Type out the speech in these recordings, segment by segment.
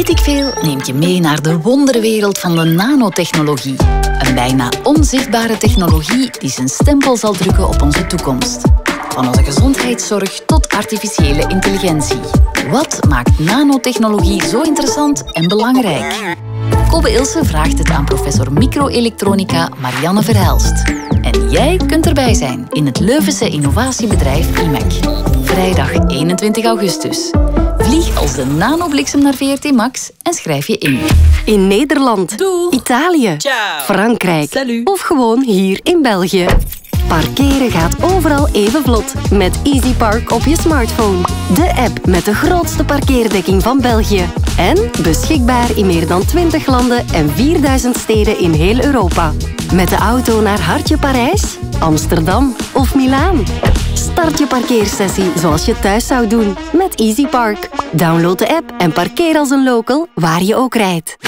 Weet ik veel neemt je mee naar de wonderwereld van de nanotechnologie. Een bijna onzichtbare technologie die zijn stempel zal drukken op onze toekomst. Van onze gezondheidszorg tot artificiële intelligentie. Wat maakt nanotechnologie zo interessant en belangrijk? Kobe Ilse vraagt het aan professor microelektronica Marianne Verhelst. En jij kunt erbij zijn in het Leuvense innovatiebedrijf IMEC. Vrijdag 21 augustus. Vlieg als de nanobliksem naar VRT Max en schrijf je in. In Nederland, Doeg. Italië, Ciao. Frankrijk Salut. of gewoon hier in België. Parkeren gaat overal even vlot met EasyPark op je smartphone. De app met de grootste parkeerdekking van België. En beschikbaar in meer dan 20 landen en 4000 steden in heel Europa. Met de auto naar Hartje Parijs, Amsterdam of Milaan. Start je parkeersessie zoals je thuis zou doen met EasyPark. Download de app en parkeer als een local waar je ook rijdt.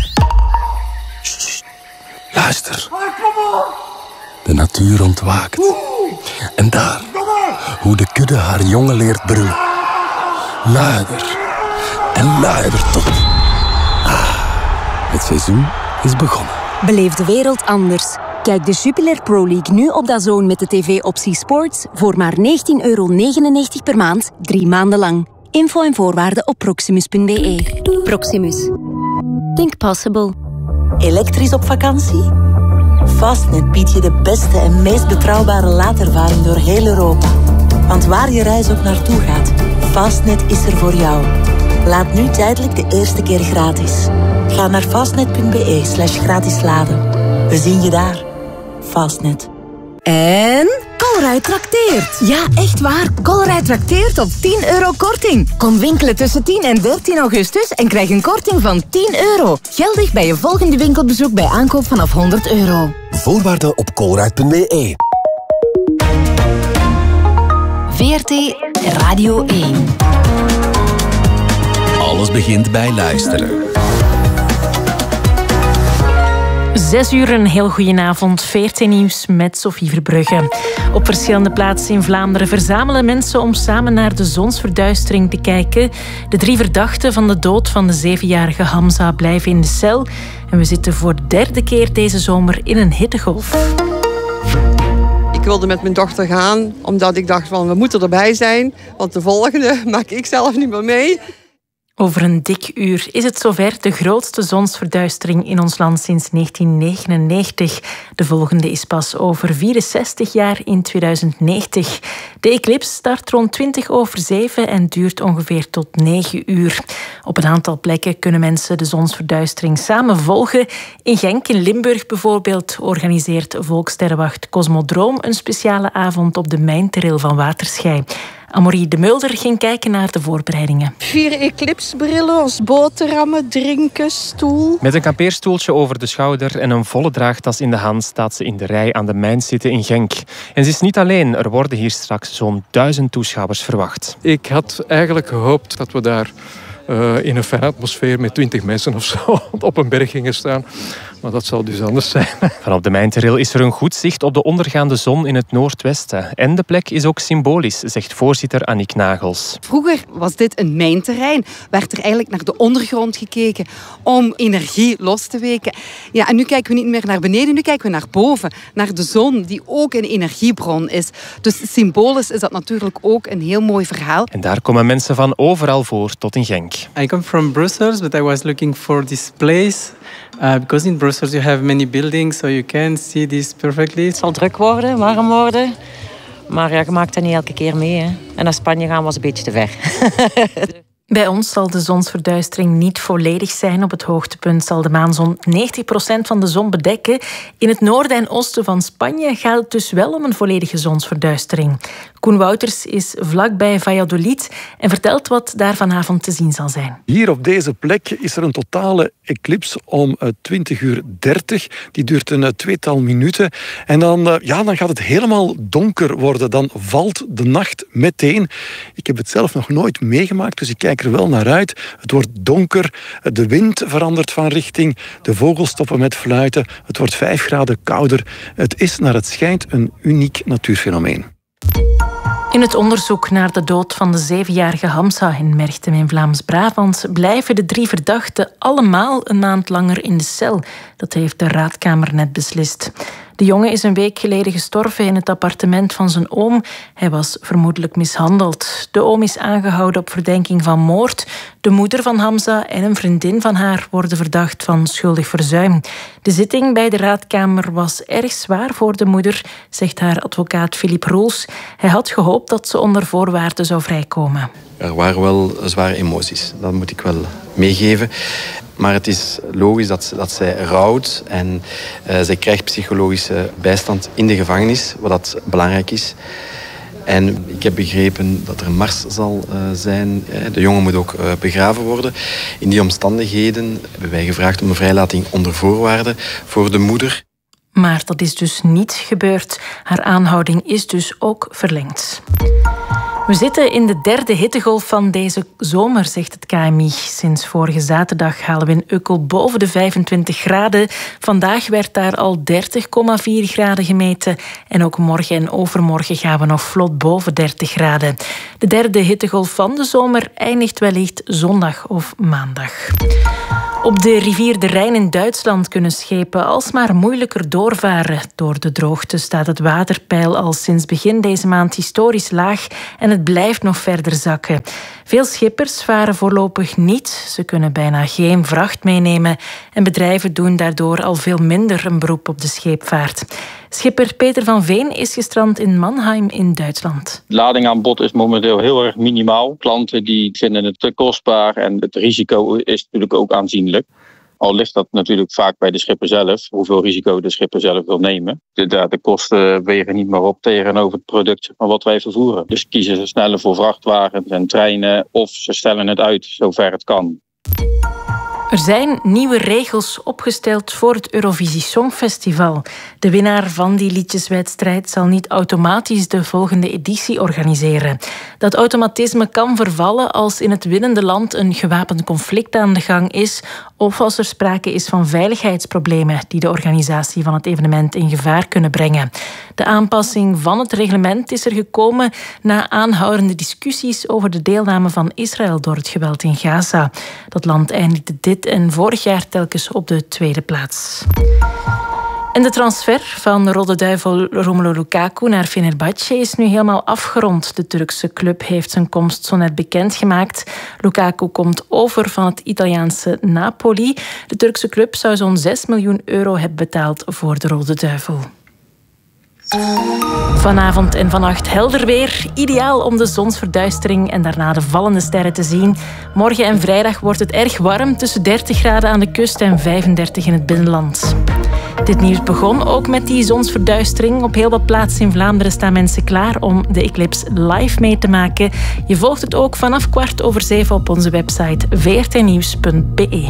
Luister. De natuur ontwaakt. En daar, hoe de kudde haar jongen leert brullen. Luider en luider tot. Het seizoen is begonnen. Beleef de wereld anders. Kijk de Jupiler Pro League nu op DAZN met de tv-optie Sports voor maar €19,99 per maand, 3 maanden lang. Info en voorwaarden op proximus.be. Proximus. Think possible. Elektrisch op vakantie? Fastnet biedt je de beste en meest betrouwbare laadervaring door heel Europa. Want waar je reis ook naartoe gaat, Fastnet is er voor jou. Laat nu tijdelijk de eerste keer gratis. Ga naar fastnet.be/gratis laden. We zien je daar. Fastnet. En Colruyt trakteert. Ja, echt waar. Colruyt trakteert op €10 korting. Kom winkelen tussen 10 en 13 augustus en krijg een korting van €10. Geldig bij je volgende winkelbezoek bij aankoop vanaf €100. Voorwaarden op colruyt.be. VRT Radio 1. Alles begint bij luisteren. 6 uur, een heel goedenavond. VRT Nieuws met Sophie Verbrugge. Op verschillende plaatsen in Vlaanderen verzamelen mensen om samen naar de zonsverduistering te kijken. De 3 verdachten van de dood van de 7-jarige Hamza blijven in de cel. En we zitten voor de 3e keer deze zomer in een hittegolf. Ik wilde met mijn dochter gaan, omdat ik dacht van we moeten erbij zijn. Want de volgende maak ik zelf niet meer mee. Over een dik uur is het zover, de grootste zonsverduistering in ons land sinds 1999. De volgende is pas over 64 jaar in 2090. De eclipse start rond 7:20 en duurt ongeveer tot 9 uur. Op een aantal plekken kunnen mensen de zonsverduistering samen volgen. In Genk in Limburg bijvoorbeeld organiseert Volkssterrenwacht Cosmodroom een speciale avond op de mijntrail van Waterschei. Amorie de Mulder ging kijken naar de voorbereidingen. 4 eclipsebrillen, ons boterhammen, drinken, stoel. Met een kampeerstoeltje over de schouder en een volle draagtas in de hand staat ze in de rij aan de mijn zitten in Genk. En ze is niet alleen, er worden hier straks zo'n 1000 toeschouwers verwacht. Ik had eigenlijk gehoopt dat we daar in een fijne atmosfeer met 20 mensen of zo op een berg gingen staan. Maar dat zal dus anders zijn. Vanop de mijntrail is er een goed zicht op de ondergaande zon in het noordwesten. En de plek is ook symbolisch, zegt voorzitter Annick Nagels. Vroeger was dit een mijnterrein. Werd er eigenlijk naar de ondergrond gekeken om energie los te weken. Ja, en nu kijken we niet meer naar beneden, nu kijken we naar boven. Naar de zon, die ook een energiebron is. Dus symbolisch is dat natuurlijk ook een heel mooi verhaal. En daar komen mensen van overal voor tot in Genk. I come from Brussels, but I was looking for this place. Because in Brussels you have many buildings, so you can see this perfectly. Het zal druk worden, warm worden. Maar ja, je maakt dat niet elke keer mee. Hè. En naar Spanje gaan was een beetje te ver. Bij ons zal de zonsverduistering niet volledig zijn. Op het hoogtepunt zal de maan zo'n 90% van de zon bedekken. In het noorden en oosten van Spanje gaat het dus wel om een volledige zonsverduistering. Koen Wouters is vlakbij Valladolid en vertelt wat daar vanavond te zien zal zijn. Hier op deze plek is er een totale eclips om 20:30. Die duurt een 2-tal minuten. En dan gaat het helemaal donker worden. Dan valt de nacht meteen. Ik heb het zelf nog nooit meegemaakt, dus ik kijk er wel naar uit. Het wordt donker, de wind verandert van richting, de vogels stoppen met fluiten, het wordt 5 graden kouder. Het is naar het schijnt een uniek natuurfenomeen. In het onderzoek naar de dood van de 7-jarige Hamza in Merchtem in Vlaams-Brabant blijven de 3 verdachten allemaal een maand langer in de cel. Dat heeft de Raadkamer net beslist. De jongen is een week geleden gestorven in het appartement van zijn oom. Hij was vermoedelijk mishandeld. De oom is aangehouden op verdenking van moord. De moeder van Hamza en een vriendin van haar worden verdacht van schuldig verzuim. De zitting bij de Raadkamer was erg zwaar voor de moeder, zegt haar advocaat Philippe Roels. Hij had gehoopt dat ze onder voorwaarden zou vrijkomen. Er waren wel zware emoties, dat moet ik wel meegeven. Maar het is logisch dat zij rouwt en zij krijgt psychologische bijstand in de gevangenis, wat dat belangrijk is. En ik heb begrepen dat er een mars zal zijn. De jongen moet ook begraven worden. In die omstandigheden hebben wij gevraagd om een vrijlating onder voorwaarden voor de moeder. Maar dat is dus niet gebeurd. Haar aanhouding is dus ook verlengd. We zitten in de 3e hittegolf van deze zomer, zegt het KMI. Sinds vorige zaterdag halen we in Ukkel boven de 25 graden. Vandaag werd daar al 30,4 graden gemeten. En ook morgen en overmorgen gaan we nog vlot boven 30 graden. De 3e hittegolf van de zomer eindigt wellicht zondag of maandag. Op de rivier de Rijn in Duitsland kunnen schepen alsmaar moeilijker doorvaren. Door de droogte staat het waterpeil al sinds begin deze maand historisch laag en het blijft nog verder zakken. Veel schippers varen voorlopig niet. Ze kunnen bijna geen vracht meenemen en bedrijven doen daardoor al veel minder een beroep op de scheepvaart. Schipper Peter van Veen is gestrand in Mannheim in Duitsland. Het ladingaanbod is momenteel heel erg minimaal. Klanten die vinden het te kostbaar en het risico is natuurlijk ook aanzienlijk. Al ligt dat natuurlijk vaak bij de schipper zelf, hoeveel risico de schipper zelf wil nemen. De kosten wegen niet meer op tegenover het product wat wij vervoeren. Dus kiezen ze sneller voor vrachtwagens en treinen of ze stellen het uit zover het kan. Er zijn nieuwe regels opgesteld voor het Eurovisie Songfestival. De winnaar van die liedjeswedstrijd zal niet automatisch de volgende editie organiseren. Dat automatisme kan vervallen als in het winnende land een gewapend conflict aan de gang is of als er sprake is van veiligheidsproblemen die de organisatie van het evenement in gevaar kunnen brengen. De aanpassing van het reglement is er gekomen na aanhoudende discussies over de deelname van Israël door het geweld in Gaza. Dat land eindigde dit en vorig jaar telkens op de 2e plaats. En de transfer van Rode Duivel Romelu Lukaku naar Fenerbahce is nu helemaal afgerond. De Turkse club heeft zijn komst zo net bekendgemaakt. Lukaku komt over van het Italiaanse Napoli. De Turkse club zou zo'n 6 miljoen euro hebben betaald voor de Rode Duivel. Vanavond en vannacht helder weer. Ideaal om de zonsverduistering en daarna de vallende sterren te zien. Morgen en vrijdag wordt het erg warm, tussen 30 graden aan de kust en 35 in het binnenland. Dit nieuws begon ook met die zonsverduistering. Op heel wat plaatsen in Vlaanderen staan mensen klaar om de eclipse live mee te maken. Je volgt het ook vanaf 7:15 op onze website vrtnieuws.be.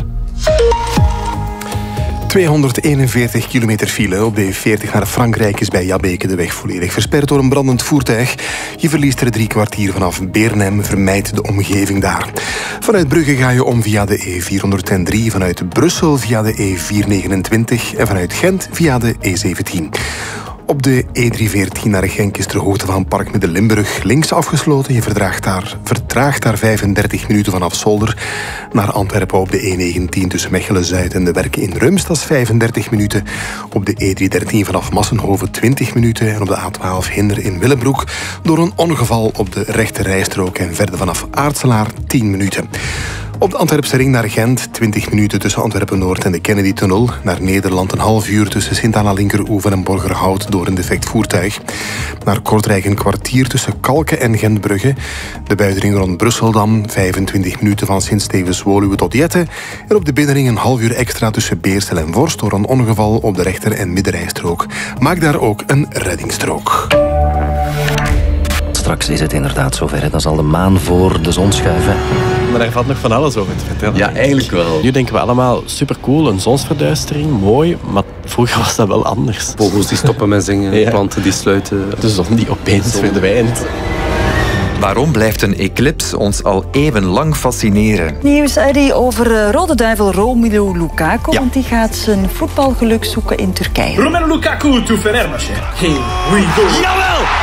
241 kilometer file. Op de E40 naar Frankrijk is bij Jabbeke de weg volledig versperd door een brandend voertuig. Je verliest er 3 kwartier vanaf Beernem. Vermijd de omgeving daar. Vanuit Brugge ga je om via de E403, vanuit Brussel via de E429 en vanuit Gent via de E17. Op de E314 naar Genk is ter hoogte van Park Midden-Limburg links afgesloten. Je vertraagt daar 35 minuten vanaf Zolder. Naar Antwerpen op de E19 tussen Mechelen-Zuid en de Werken in Rums. Dat is 35 minuten. Op de E313 vanaf Massenhoven 20 minuten. En op de A12 Hinder in Willebroek door een ongeval op de rechte rijstrook. En verder vanaf Aartselaar 10 minuten. Op de Antwerpse ring naar Gent 20 minuten tussen Antwerpen-Noord en de Kennedy-tunnel. Naar Nederland een half uur tussen Sint-Anna-Linkeroever en Borgerhout door een defect voertuig. Naar Kortrijk een kwartier tussen Kalken en Gentbrugge. De buitenring rond Brusseldam 25 minuten van Sint-Stevens-Woluwe tot Jette. En op de binnenring een half uur extra tussen Beersel en Vorst door een ongeval op de rechter- en middenrijstrook. Maak daar ook een reddingsstrook. Straks is het inderdaad zover. Dan zal de maan voor de zon schuiven. Maar daar valt nog van alles over te vertellen. Ja, eigenlijk wel. Nu denken we allemaal supercool, een zonsverduistering, mooi. Maar vroeger was dat wel anders. Vogels die stoppen met zingen, planten die sluiten. De zon die opeens verdwijnt. Waarom blijft een eclipse ons al eeuwenlang fascineren? Nieuws, Eddie, over Rode Duivel Romelu Lukaku. Ja. Want die gaat zijn voetbalgeluk zoeken in Turkije. Romelu Lukaku to Fenerbahce. Here we go. Jawel!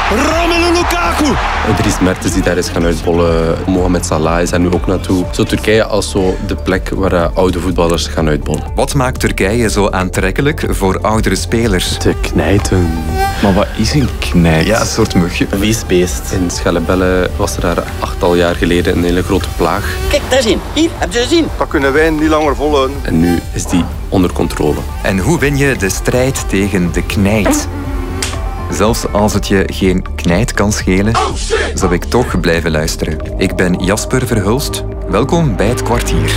Romelu Lukaku. Dries Mertens die daar is gaan uitbollen. Mohamed Salah is daar nu ook naartoe. Zo Turkije als zo de plek waar oude voetballers gaan uitbollen. Wat maakt Turkije zo aantrekkelijk voor oudere spelers? De knijten. Maar wat is een knijt? Ja, een soort mugje. Een weesbeest. In Schellebelle was er daar 8 jaar geleden een hele grote plaag. Kijk, daar zien. Hier, heb je gezien? Dat kunnen wij niet langer volhouden. En nu is die onder controle. En hoe win je de strijd tegen de knijt? Zelfs als het je geen knijt kan schelen, zou ik toch blijven luisteren. Ik ben Jasper Verhulst. Welkom bij Het Kwartier.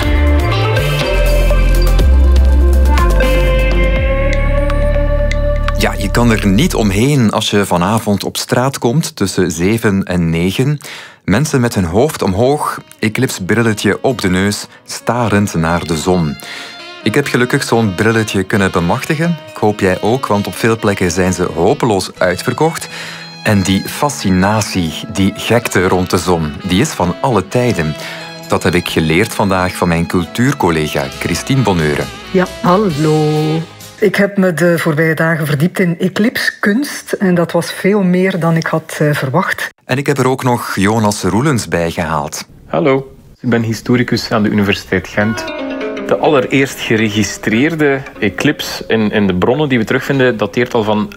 Ja, je kan er niet omheen als je vanavond op straat komt tussen 7 en 9. Mensen met hun hoofd omhoog, eclipsbrilletje op de neus, starend naar de zon. Ik heb gelukkig zo'n brilletje kunnen bemachtigen. Ik hoop jij ook, want op veel plekken zijn ze hopeloos uitverkocht. En die fascinatie, die gekte rond de zon, die is van alle tijden. Dat heb ik geleerd vandaag van mijn cultuurcollega Christine Bonheuren. Ja, hallo. Ik heb me de voorbije dagen verdiept in eclipskunst en dat was veel meer dan ik had verwacht. En ik heb er ook nog Jonas Roelens bij gehaald. Hallo, ik ben historicus aan de Universiteit Gent. De allereerst geregistreerde eclips in de bronnen die we terugvinden dateert al van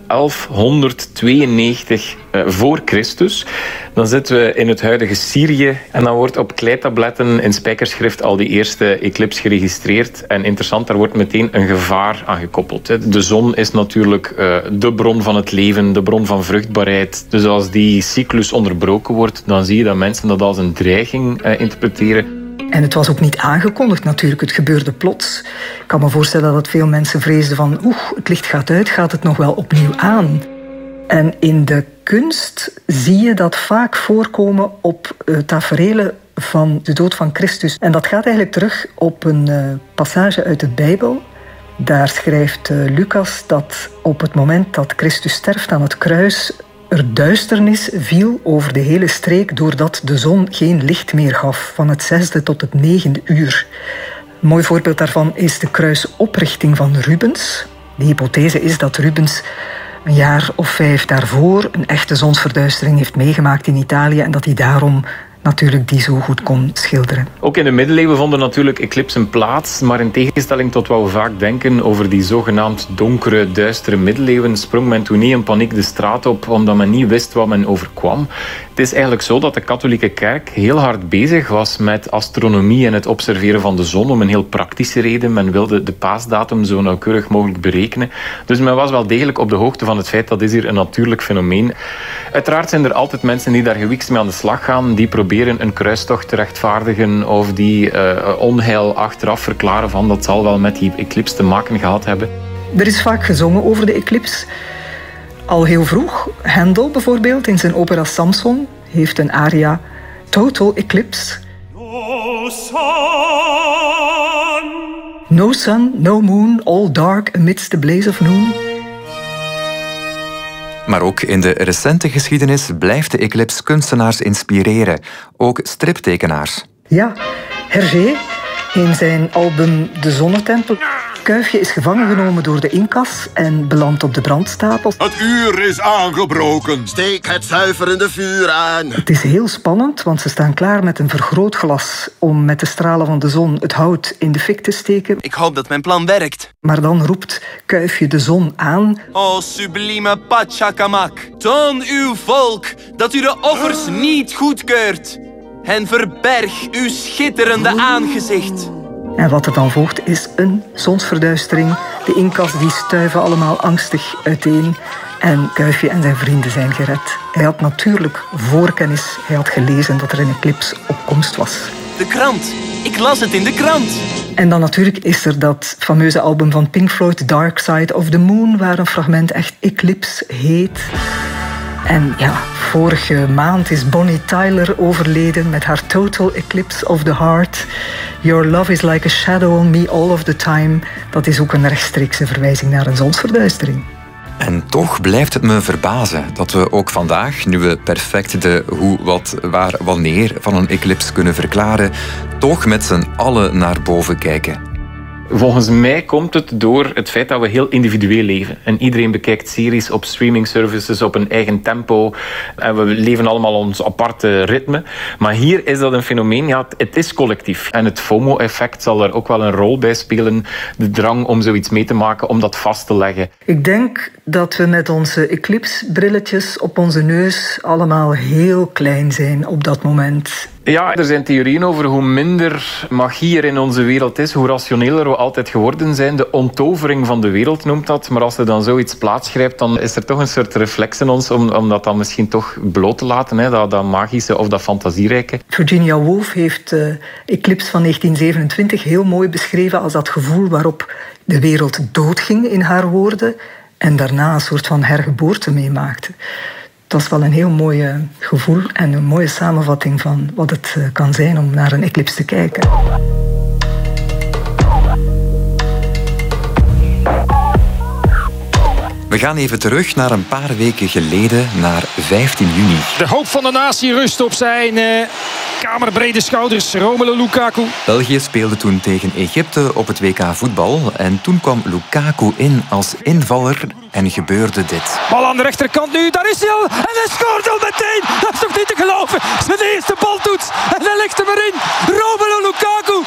1192 voor Christus. Dan zitten we in het huidige Syrië en dan wordt op kleitabletten in spijkerschrift al die eerste eclips geregistreerd. En interessant, daar wordt meteen een gevaar aan gekoppeld. De zon is natuurlijk de bron van het leven, de bron van vruchtbaarheid. Dus als die cyclus onderbroken wordt, dan zie je dat mensen dat als een dreiging interpreteren. En het was ook niet aangekondigd natuurlijk, het gebeurde plots. Ik kan me voorstellen dat veel mensen vreesden van het licht gaat uit, gaat het nog wel opnieuw aan? En in de kunst zie je dat vaak voorkomen op taferelen van de dood van Christus. En dat gaat eigenlijk terug op een passage uit de Bijbel. Daar schrijft Lucas dat op het moment dat Christus sterft aan het kruis er duisternis viel over de hele streek doordat de zon geen licht meer gaf, van het 6e tot het 9e uur. Een mooi voorbeeld daarvan is de kruisoprichting van Rubens. De hypothese is dat Rubens een jaar of 5 daarvoor een echte zonsverduistering heeft meegemaakt in Italië en dat hij daarom natuurlijk die zo goed kon schilderen. Ook in de middeleeuwen vonden natuurlijk eclipsen plaats, maar in tegenstelling tot wat we vaak denken over die zogenaamd donkere, duistere middeleeuwen, sprong men toen niet in paniek de straat op omdat men niet wist wat men overkwam. Het is eigenlijk zo dat de katholieke kerk heel hard bezig was met astronomie en het observeren van de zon om een heel praktische reden. Men wilde de paasdatum zo nauwkeurig mogelijk berekenen. Dus men was wel degelijk op de hoogte van het feit dat is hier een natuurlijk fenomeen. Uiteraard zijn er altijd mensen die daar gewiekst mee aan de slag gaan, die proberen een kruistocht te rechtvaardigen of die onheil achteraf verklaren van dat zal wel met die eclips te maken gehad hebben. Er is vaak gezongen over de eclips. Al heel vroeg, Handel bijvoorbeeld in zijn opera Samson heeft een aria Total Eclipse. No sun, no moon, all dark amidst the blaze of noon. Maar ook in de recente geschiedenis blijft de eclips kunstenaars inspireren, ook striptekenaars. Ja, Hergé in zijn album De Zonnetempel. Kuifje is gevangen genomen door de Incas en belandt op de brandstapel. Het uur is aangebroken. Steek het zuiverende vuur aan. Het is heel spannend, want ze staan klaar met een vergrootglas om met de stralen van de zon het hout in de fik te steken. Ik hoop dat mijn plan werkt. Maar dan roept Kuifje de zon aan. O sublieme Pachacamac, toon uw volk dat u de offers niet goedkeurt. En verberg uw schitterende aangezicht. En wat er dan volgt is een zonsverduistering. De Incas die stuiven allemaal angstig uiteen. En Kuifje en zijn vrienden zijn gered. Hij had natuurlijk voorkennis. Hij had gelezen dat er een eclips op komst was. De krant. Ik las het in de krant. En dan natuurlijk is er dat fameuze album van Pink Floyd, Dark Side of the Moon, waar een fragment echt Eclipse heet. En ja, vorige maand is Bonnie Tyler overleden met haar Total Eclipse of the Heart. Your love is like a shadow on me all of the time. Dat is ook een rechtstreekse verwijzing naar een zonsverduistering. En toch blijft het me verbazen dat we ook vandaag, nu we perfect de hoe, wat, waar, wanneer van een eclips kunnen verklaren, toch met z'n allen naar boven kijken. Volgens mij komt het door het feit dat we heel individueel leven. En iedereen bekijkt series op streaming services op een eigen tempo. En we leven allemaal ons aparte ritme. Maar hier is dat een fenomeen, ja, het is collectief. En het FOMO-effect zal er ook wel een rol bij spelen. De drang om zoiets mee te maken, om dat vast te leggen. Ik denk dat we met onze Eclipse-brilletjes op onze neus allemaal heel klein zijn op dat moment. Ja, er zijn theorieën over hoe minder magie er in onze wereld is, hoe rationeler we altijd geworden zijn. De onttovering van de wereld noemt dat. Maar als er dan zoiets plaatsgrijpt, dan is er toch een soort reflex in ons om dat dan misschien toch bloot te laten, hè, dat magische of dat fantasierijke. Virginia Woolf heeft Eclipse van 1927 heel mooi beschreven als dat gevoel waarop de wereld doodging, in haar woorden, en daarna een soort van hergeboorte meemaakte. Dat is wel een heel mooi gevoel en een mooie samenvatting van wat het kan zijn om naar een eclipse te kijken. We gaan even terug naar een paar weken geleden, naar 15 juni. De hoop van de natie rust op zijn kamerbrede schouders, Romelu Lukaku. België speelde toen tegen Egypte op het WK voetbal. En toen kwam Lukaku in als invaller en gebeurde dit. Bal aan de rechterkant nu, daar is hij al. En hij scoort al meteen. Dat is toch niet te geloven. Zijn eerste baltoets. En hij legt hem erin. Romelu Lukaku.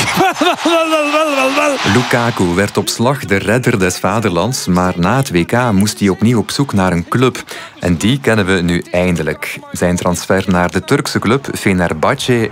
Wel. Lukaku werd op slag de redder des vaderlands. Maar na het WK moest hij opnieuw op zoek naar een club. En die kennen we nu eindelijk. Zijn transfer naar de Turkse club Fenerbahçe